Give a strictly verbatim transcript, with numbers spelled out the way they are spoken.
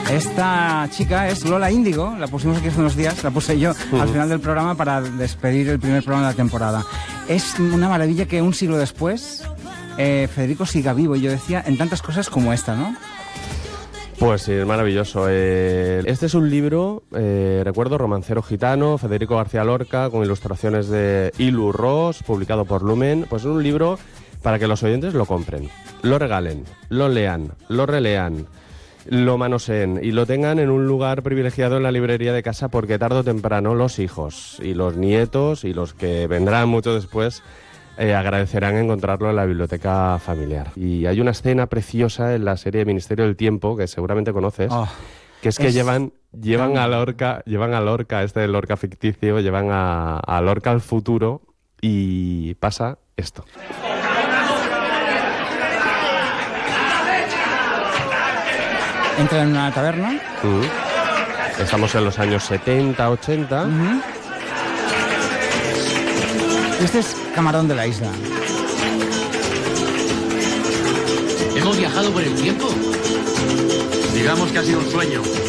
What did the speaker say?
Esta chica es Lola Índigo, la pusimos aquí hace unos días, la puse yo uh-huh. al final del programa para despedir el primer programa de la temporada. Es una maravilla que un siglo después eh, Federico siga vivo, y yo decía, en tantas cosas como esta, ¿no? Pues sí, es maravilloso. Eh, este es un libro, eh, recuerdo, Romancero Gitano, Federico García Lorca, con ilustraciones de Ilu Ros, publicado por Lumen. Pues es un libro para que los oyentes lo compren, lo regalen, lo lean, lo relean, lo manoseen y lo tengan en un lugar privilegiado en la librería de casa, porque tarde o temprano los hijos y los nietos y los que vendrán mucho después eh, agradecerán encontrarlo en la biblioteca familiar. Y hay una escena preciosa en la serie Ministerio del Tiempo, que seguramente conoces, oh, que es que es... llevan llevan a Lorca, llevan a Lorca, este Lorca ficticio, llevan a, a Lorca al futuro y pasa esto. Entra en una taberna. Uh-huh. Estamos en los años setenta, ochenta. Uh-huh. Este es Camarón de la Isla. ¿Hemos viajado por el tiempo? Digamos que ha sido un sueño.